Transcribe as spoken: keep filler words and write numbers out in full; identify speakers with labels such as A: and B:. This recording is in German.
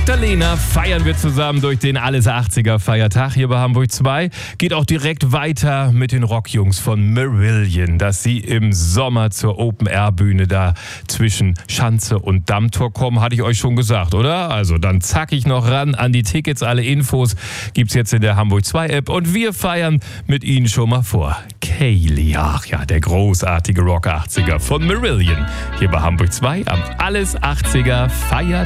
A: Magdalena feiern wir zusammen durch den Alles achtziger Feiertag hier bei Hamburg zwei. Geht auch direkt weiter mit den Rockjungs von Marillion, dass sie im Sommer zur Open-Air-Bühne da zwischen Schanze und Dammtor kommen, hatte ich euch schon gesagt, oder? Also dann zack ich noch ran an die Tickets. Alle Infos gibt's jetzt in der Hamburg zwei App und wir feiern mit ihnen schon mal vor. Kaylee, ach ja, der großartige Rock achtziger von Marillion hier bei Hamburg zwei am Alles achtziger Feiertag.